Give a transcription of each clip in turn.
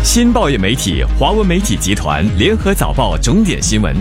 新报业媒体华文媒体集团联合早报重点新闻。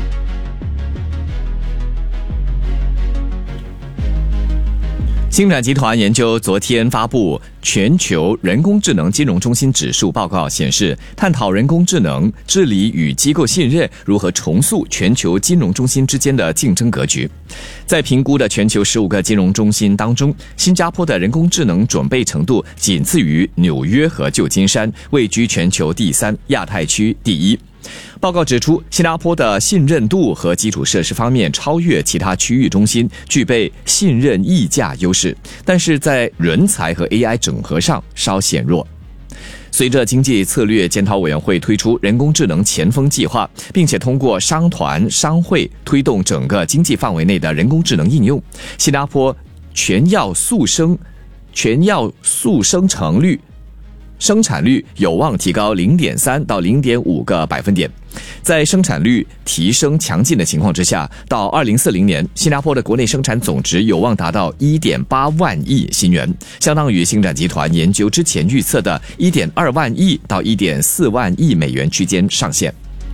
星展集团研究昨天发布全球人工智能金融中心指数报告显示，探讨人工智能治理与机构信任如何重塑全球金融中心之间的竞争格局。在评估的全球15个金融中心当中，新加坡的人工智能准备程度仅次于纽约和旧金山，位居全球第3，亚太区第1。报告指出，新加坡的信任度和基础设施方面超越其他区域中心，具备信任溢价优势，但是在人才和 AI 整合上稍显弱。随着经济策略检讨委员会推出人工智能前锋计划，并且通过商团、商会推动整个经济范围内的人工智能应用，新加坡全要素生产率有望提高 0.3 到 0.5 个百分点。在生产率提升强劲的情况之下，到2040年，新加坡的国内生产总值有望达到 1.8 万亿新元，相当于星展集团研究之前预测的 1.2 万亿到 1.4 万亿美元区间上限。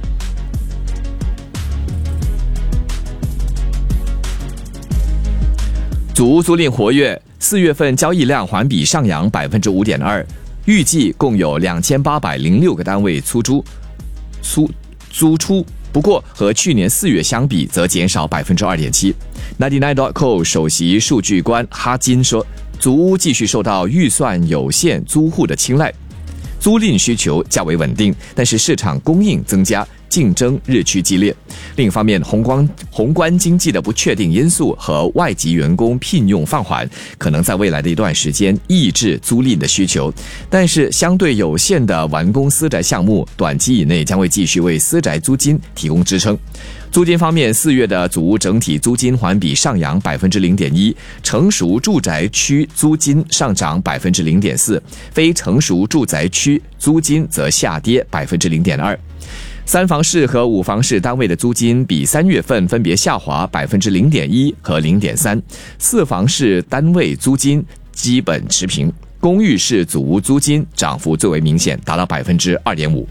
祖屋租赁活跃，4月份交易量环比上扬 5.2%， 预计共有2806个单位租出，不过和去年4月相比则减少 2.7%。 99.co 首席数据官哈金说，祖屋继续受到预算有限租户的青睐，租赁需求较为稳定，但是市场供应增加，竞争日趋激烈。另一方面，宏观经济的不确定因素和外籍员工聘用放缓，可能在未来的一段时间抑制租赁的需求。但是相对有限的完工私宅项目，短期以内将会继续为私宅租金提供支撑。租金方面，4月的祖屋整体租金环比上扬 0.1%， 成熟住宅区租金上涨 0.4%， 非成熟住宅区租金则下跌 0.2%。3房室和5房室单位的租金比3月份分别下滑 0.1% 和 0.3%， 4房室单位租金基本持平，公寓式祖屋租金涨幅最为明显，达到 2.5%。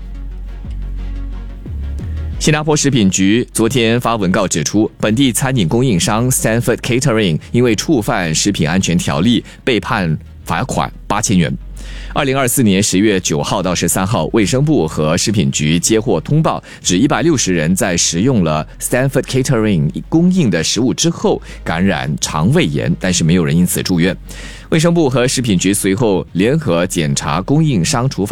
新加坡食品局昨天发文告指出，本地餐饮供应商 Stanford Catering 因为触犯食品安全条例被判罚款8000元。2024年10月9号到13号，卫生部和食品局接获通报，指160人在食用了 Stanford Catering 供应的食物之后感染肠胃炎，但是没有人因此住院。卫生部和食品局随后联合检查供应商厨房